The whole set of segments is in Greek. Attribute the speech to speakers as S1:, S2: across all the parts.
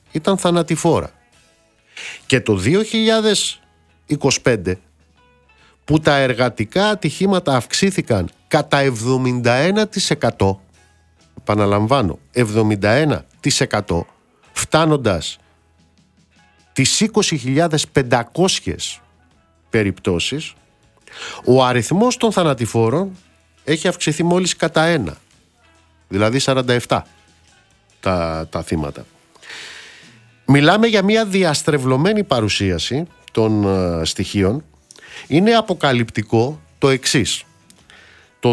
S1: ήταν θανατηφόρα. Και το 2025, που τα εργατικά ατυχήματα αυξήθηκαν κατά 71%, επαναλαμβάνω 71%, φτάνοντας τις 20.500 περιπτώσεις, ο αριθμός των θανατηφόρων έχει αυξηθεί μόλις κατά 1, δηλαδή 47 τα θύματα. Μιλάμε για μια διαστρεβλωμένη παρουσίαση των στοιχείων. Είναι αποκαλυπτικό το εξής. Το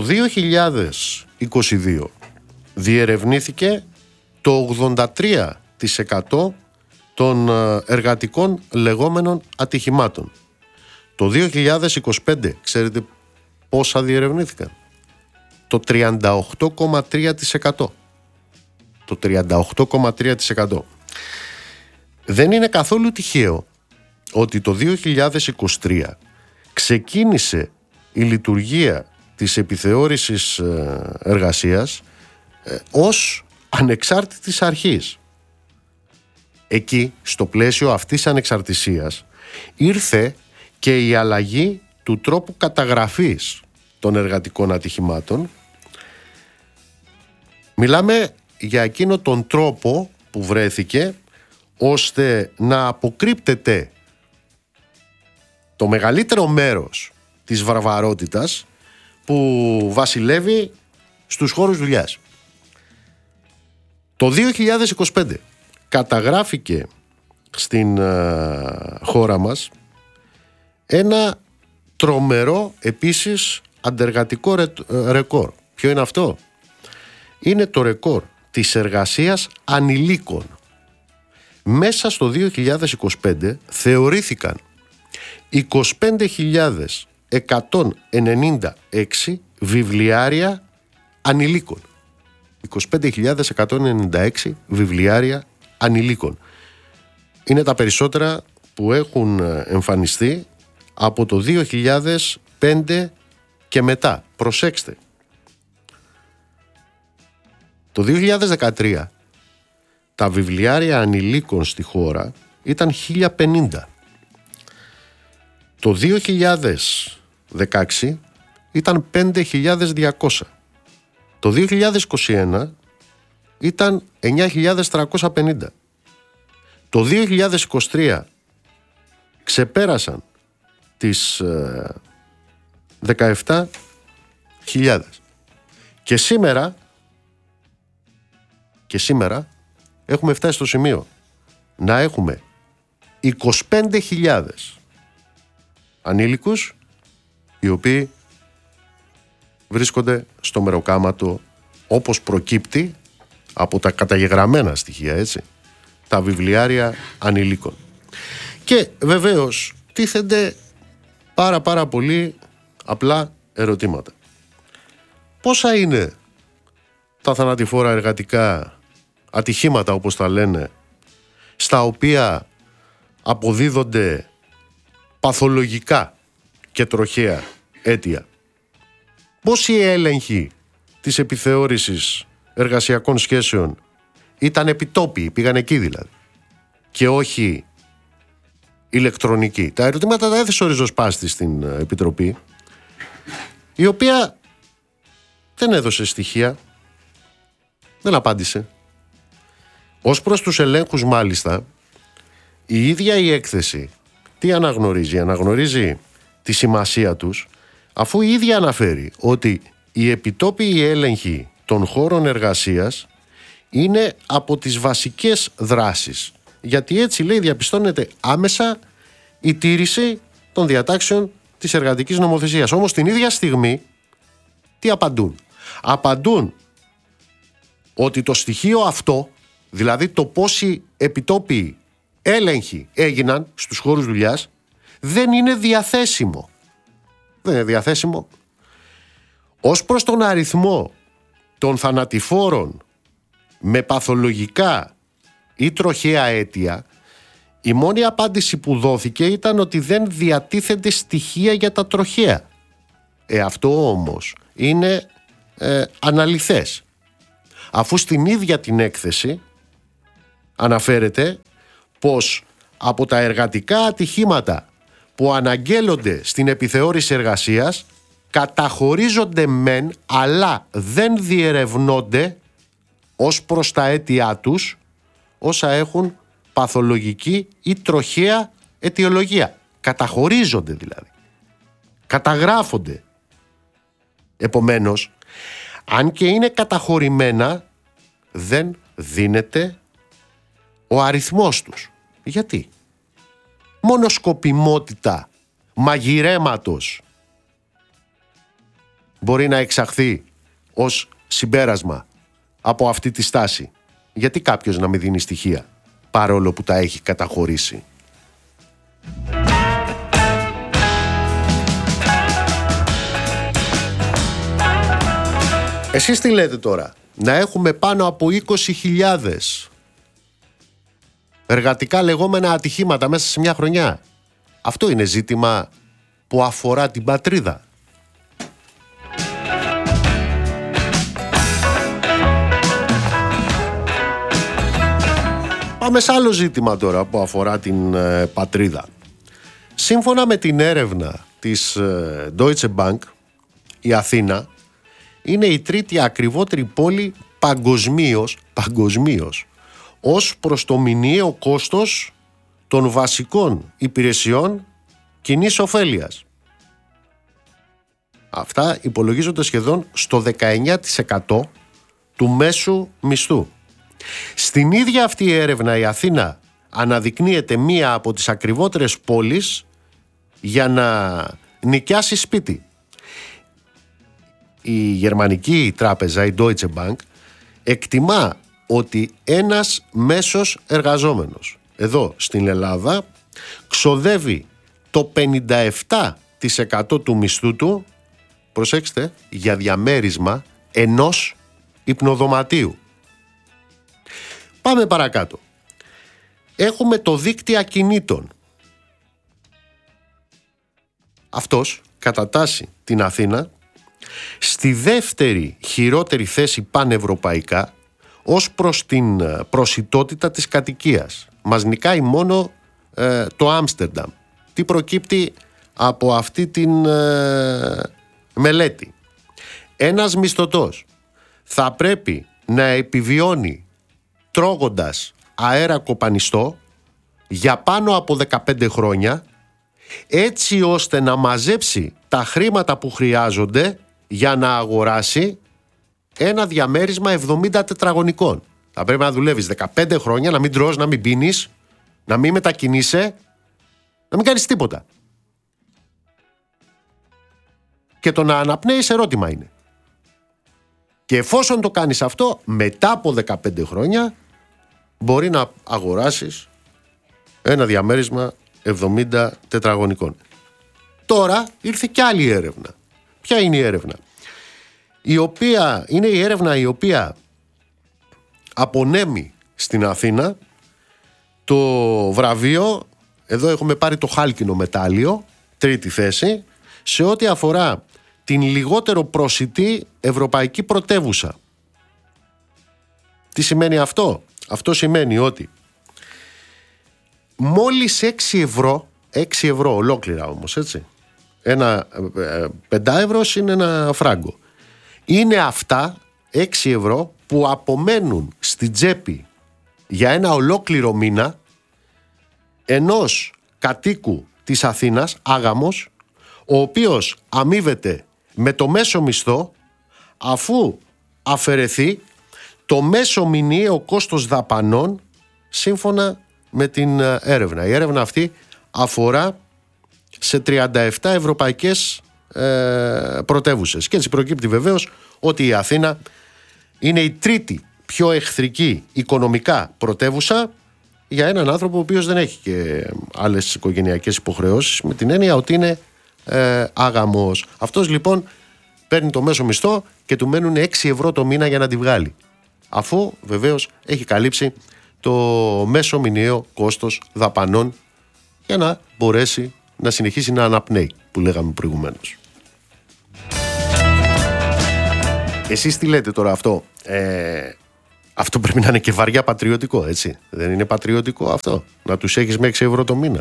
S1: 2022 διερευνήθηκε το 83% των εργατικών λεγόμενων ατυχημάτων. Το 2025, ξέρετε πόσα διερευνήθηκαν? Το 38,3%. Το 38,3%. Δεν είναι καθόλου τυχαίο ότι το 2023 ξεκίνησε η λειτουργία της επιθεώρησης εργασίας ως ανεξάρτητης αρχής. Εκεί, στο πλαίσιο αυτής της ανεξαρτησίας, ήρθε και η αλλαγή του τρόπου καταγραφής των εργατικών ατυχημάτων. Μιλάμε για εκείνο τον τρόπο που βρέθηκε ώστε να αποκρύπτεται το μεγαλύτερο μέρος της βαρβαρότητας που βασιλεύει στους χώρους δουλειάς. Το 2025 καταγράφηκε στην χώρα μας ένα τρομερό επίσης αντεργατικό ρεκόρ. Ποιο είναι αυτό? Είναι το ρεκόρ της εργασίας ανηλίκων. Μέσα στο 2025 θεωρήθηκαν 25.196 βιβλιάρια ανηλίκων. 25.196 βιβλιάρια ανηλίκων. Είναι τα περισσότερα που έχουν εμφανιστεί από το 2005 και μετά. Προσέξτε. Το 2013 τα βιβλιάρια ανηλίκων στη χώρα ήταν 1050. Το 2016 ήταν 5.200. Το 2021 ήταν 9.350. Το 2023 ξεπέρασαν τις 17.000. Και σήμερα έχουμε φτάσει στο σημείο να έχουμε 25.000 ανήλικους οι οποίοι βρίσκονται στο μεροκάματο, όπως προκύπτει από τα καταγεγραμμένα στοιχεία, έτσι, τα βιβλιάρια ανηλίκων. Και βεβαίως τίθενται πάρα πολύ απλά ερωτήματα. Πόσα είναι τα θανατηφόρα εργατικά ατυχήματα, όπως τα λένε, στα οποία αποδίδονται παθολογικά και τροχαία αίτια? Πόσοι έλεγχοι της επιθεώρησης εργασιακών σχέσεων ήταν επιτόπιοι, πήγαν εκεί δηλαδή, και όχι ηλεκτρονικοί? Τα ερωτήματα τα έθεσε ο Ριζοσπάστης στην Επιτροπή, η οποία δεν έδωσε στοιχεία, δεν απάντησε. Ως προς τους ελέγχους μάλιστα, η ίδια η έκθεση τι αναγνωρίζει? Αναγνωρίζει τη σημασία τους, αφού η ίδια αναφέρει ότι οι επιτόπιοι έλεγχοι των χώρων εργασίας είναι από τις βασικές δράσεις, γιατί έτσι, λέει, διαπιστώνεται άμεσα η τήρηση των διατάξεων της εργατικής νομοθεσίας. Όμως την ίδια στιγμή τι απαντούν? Απαντούν ότι το στοιχείο αυτό, δηλαδή το πόσοι επιτόπιοι έλεγχοι έγιναν στους χώρους δουλειάς, δεν είναι διαθέσιμο. Δεν είναι διαθέσιμο. Ως προς τον αριθμό των θανατηφόρων με παθολογικά ή τροχαία αίτια, η μόνη απάντηση που δόθηκε ήταν ότι δεν διατίθενται στοιχεία για τα τροχαία. Αυτό όμως είναι αναλυθές, αφού στην ίδια την έκθεση αναφέρεται πως από τα εργατικά ατυχήματα που αναγγέλλονται στην επιθεώρηση εργασίας καταχωρίζονται μεν, αλλά δεν διερευνώνται ως προς τα αίτια τους όσα έχουν παθολογική ή τροχαία αιτιολογία. Καταχωρίζονται δηλαδή. Καταγράφονται. Επομένως, αν και είναι καταχωρημένα, δεν δίνεται ο αριθμός τους. Γιατί? Μόνο σκοπιμότητα μαγειρέματος μπορεί να εξαχθεί ως συμπέρασμα από αυτή τη στάση. Γιατί κάποιος να μην δίνει στοιχεία παρόλο που τα έχει καταχωρήσει? Εσείς τι λέτε τώρα? Να έχουμε πάνω από 20.000 εργατικά λεγόμενα ατυχήματα μέσα σε μια χρονιά? Αυτό είναι ζήτημα που αφορά την πατρίδα? Πάμε σε άλλο ζήτημα τώρα που αφορά την πατρίδα. Σύμφωνα με την έρευνα της Deutsche Bank, η Αθήνα είναι η τρίτη ακριβότερη πόλη παγκοσμίως ως προς το μηνιαίο κόστος των βασικών υπηρεσιών κοινής ωφέλειας. Αυτά υπολογίζονται σχεδόν στο 19% του μέσου μισθού. Στην ίδια αυτή έρευνα η Αθήνα αναδεικνύεται μία από τις ακριβότερες πόλεις για να νοικιάσει σπίτι. Η γερμανική τράπεζα, η Deutsche Bank, εκτιμά ότι ένας μέσος εργαζόμενος εδώ στην Ελλάδα ξοδεύει το 57% του μισθού του, προσέξτε, για διαμέρισμα ενός υπνοδωματίου. Πάμε παρακάτω. Έχουμε το δίκτυο ακινήτων. Αυτός κατατάσσει την Αθήνα στη δεύτερη χειρότερη θέση πανευρωπαϊκά ως προς την προσιτότητα της κατοικίας. Μας νικάει μόνο το Άμστερνταμ. Τι προκύπτει από αυτή την μελέτη? Ένας μισθωτός θα πρέπει να επιβιώνει τρώγοντας αέρα κοπανιστό για πάνω από 15 χρόνια, έτσι ώστε να μαζέψει τα χρήματα που χρειάζονται για να αγοράσει ένα διαμέρισμα 70 τετραγωνικών. Θα πρέπει να δουλεύεις 15 χρόνια, να μην τρως, να μην πίνεις, να μην μετακινείσαι, να μην κάνεις τίποτα. Και το να αναπνέεις ερώτημα είναι. Και εφόσον το κάνεις αυτό, μετά από 15 χρόνια μπορεί να αγοράσεις ένα διαμέρισμα 70 τετραγωνικών. Τώρα ήρθε κι άλλη έρευνα. Ποια είναι η έρευνα? Είναι η έρευνα η οποία απονέμει στην Αθήνα το βραβείο, εδώ έχουμε πάρει το χάλκινο μετάλλιο, τρίτη θέση, σε ό,τι αφορά την λιγότερο προσιτή ευρωπαϊκή πρωτεύουσα. Τι σημαίνει αυτό? Αυτό σημαίνει ότι μόλις 6 ευρώ ολόκληρα όμως, έτσι, ένα 5 ευρώ είναι ένα φράγκο, είναι αυτά 6 ευρώ που απομένουν στην τσέπη για ένα ολόκληρο μήνα ενός κατοίκου της Αθήνας, άγαμος, ο οποίος αμείβεται με το μέσο μισθό, αφού αφαιρεθεί το μέσο μηνιαίο κόστος δαπανών σύμφωνα με την έρευνα. Η έρευνα αυτή αφορά σε 37 ευρωπαϊκές πρωτεύουσες. Και έτσι προκύπτει βεβαίως ότι η Αθήνα είναι η τρίτη πιο εχθρική οικονομικά πρωτεύουσα για έναν άνθρωπο ο οποίος δεν έχει και άλλες οικογενειακές υποχρεώσεις, με την έννοια ότι είναι άγαμος. Αυτός λοιπόν παίρνει το μέσο μισθό και του μένουν 6 ευρώ το μήνα για να τη βγάλει, αφού βεβαίως έχει καλύψει το μέσο μηνιαίο κόστος δαπανών για να μπορέσει να συνεχίσει να αναπνέει, που λέγαμε προηγουμένως. Εσείς τι λέτε τώρα αυτό? Αυτό πρέπει να είναι και βαριά πατριωτικό, έτσι. Δεν είναι πατριωτικό αυτό, να τους έχεις με 6 ευρώ το μήνα,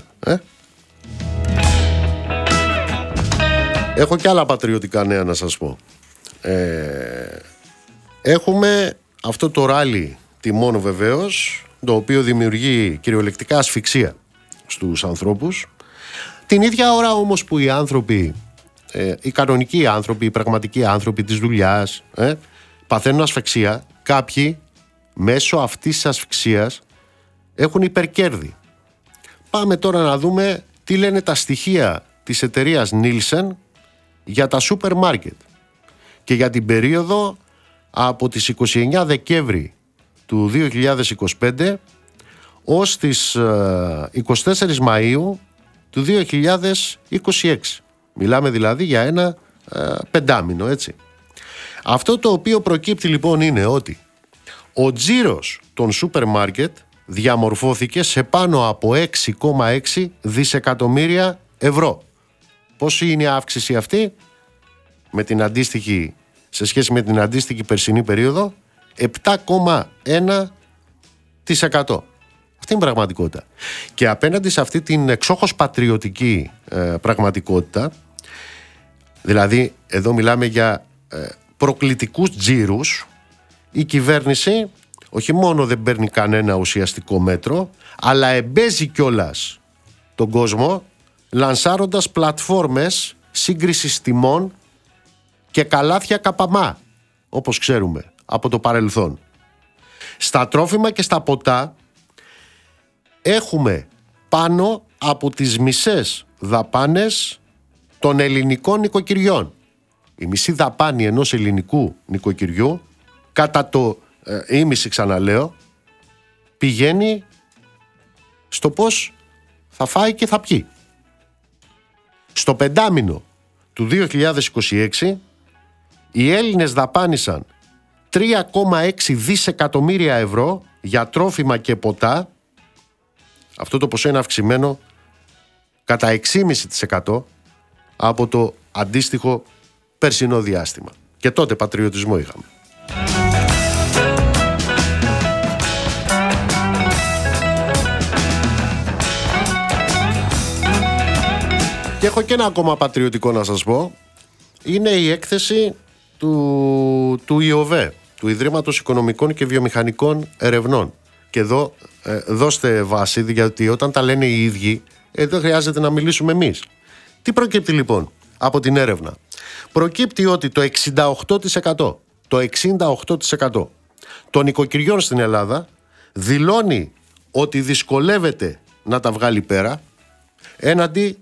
S1: Έχω και άλλα πατριωτικά νέα να σας πω. Έχουμε αυτό το ράλι τιμών βεβαίως, το οποίο δημιουργεί κυριολεκτικά ασφυξία στους ανθρώπους. Την ίδια ώρα όμως που οι άνθρωποι, οι κανονικοί άνθρωποι, οι πραγματικοί άνθρωποι της δουλειάς, παθαίνουν ασφυξία, κάποιοι μέσω αυτής της ασφυξίας έχουν υπερκέρδη. Πάμε τώρα να δούμε τι λένε τα στοιχεία της εταιρείας Nielsen για τα σούπερ μάρκετ και για την περίοδο από τις 29 Δεκέμβρη του 2025 ως τις 24 Μαΐου του 2026. Μιλάμε δηλαδή για ένα πεντάμινο, έτσι. Αυτό το οποίο προκύπτει λοιπόν είναι ότι ο τζίρος των σούπερ μάρκετ διαμορφώθηκε σε πάνω από 6,6 δισεκατομμύρια ευρώ. Πόση είναι η αύξηση αυτή σε σχέση με την αντίστοιχη περσινή περίοδο? 7,1%. Αυτή είναι η πραγματικότητα. Και απέναντι σε αυτή την εξόχως πατριωτική πραγματικότητα, δηλαδή εδώ μιλάμε για προκλητικούς τζίρους, η κυβέρνηση όχι μόνο δεν παίρνει κανένα ουσιαστικό μέτρο, αλλά εμπέζει κιόλας τον κόσμο λανσάροντας πλατφόρμες σύγκρισης τιμών και καλάθια καπαμά, όπως ξέρουμε από το παρελθόν. Στα τρόφιμα και στα ποτά έχουμε πάνω από τις μισές δαπάνες των ελληνικών νοικοκυριών. Η μισή δαπάνη ενός ελληνικού νοικοκυριού, κατά το ήμιση ξαναλέω, πηγαίνει στο πώς θα φάει και θα πιει. Στο πεντάμινο του 2026 οι Έλληνες δαπάνησαν 3,6 δισεκατομμύρια ευρώ για τρόφιμα και ποτά. Αυτό το ποσό είναι αυξημένο κατά 6,5% από το αντίστοιχο περσινό διάστημα. Και τότε πατριωτισμό είχαμε. Και έχω και ένα ακόμα πατριωτικό να σας πω. Είναι η έκθεση του ΙΟΒΕ, του Ιδρύματος Οικονομικών και Βιομηχανικών Ερευνών. Και εδώ δώστε βάση, γιατί όταν τα λένε οι ίδιοι, δεν χρειάζεται να μιλήσουμε εμείς. Τι προκύπτει λοιπόν από την έρευνα? Προκύπτει ότι το 68% των οικοκυριών στην Ελλάδα δηλώνει ότι δυσκολεύεται να τα βγάλει πέρα, έναντι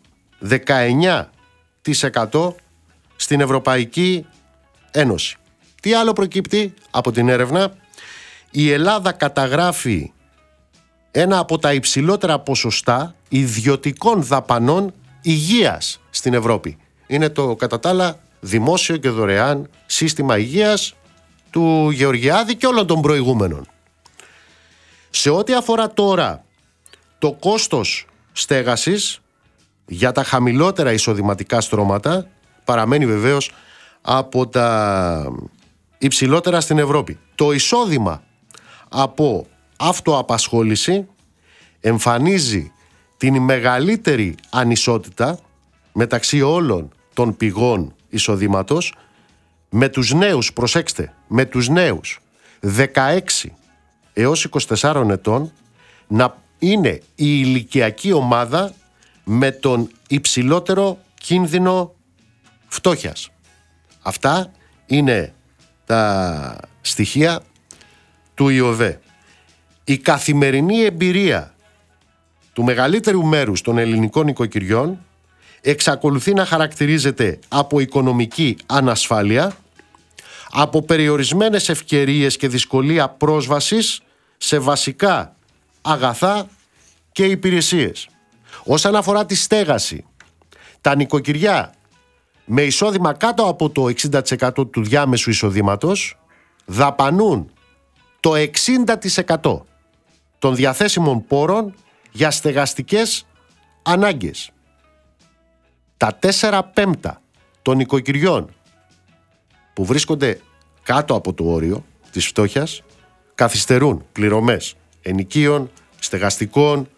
S1: 19% στην Ευρωπαϊκή Ένωση. Τι άλλο προκύπτει από την έρευνα? Η Ελλάδα καταγράφει ένα από τα υψηλότερα ποσοστά ιδιωτικών δαπανών υγείας στην Ευρώπη. Είναι το κατά τα άλλα δημόσιο και δωρεάν σύστημα υγείας του Γεωργιάδη και όλων των προηγούμενων. Σε ό,τι αφορά τώρα το κόστος στέγασης για τα χαμηλότερα εισοδηματικά στρώματα, παραμένει βεβαίως από τα υψηλότερα στην Ευρώπη. Το εισόδημα από αυτοαπασχόληση εμφανίζει την μεγαλύτερη ανισότητα μεταξύ όλων των πηγών εισοδήματος, με τους νέους, προσέξτε, με τους νέους 16 έως 24 ετών να είναι η ηλικιακή ομάδα με τον υψηλότερο κίνδυνο φτώχειας. Αυτά είναι τα στοιχεία του ΙΟΒΕ. Η καθημερινή εμπειρία του μεγαλύτερου μέρους των ελληνικών οικοκυριών εξακολουθεί να χαρακτηρίζεται από οικονομική ανασφάλεια, από περιορισμένες ευκαιρίες και δυσκολία πρόσβασης σε βασικά αγαθά και υπηρεσίες. Όσον αφορά τη στέγαση, τα νοικοκυριά με εισόδημα κάτω από το 60% του διάμεσου εισοδήματος δαπανούν το 60% των διαθέσιμων πόρων για στεγαστικές ανάγκες. Τα 4/5 των νοικοκυριών που βρίσκονται κάτω από το όριο της φτώχειας καθυστερούν πληρωμές ενοικίων, στεγαστικών,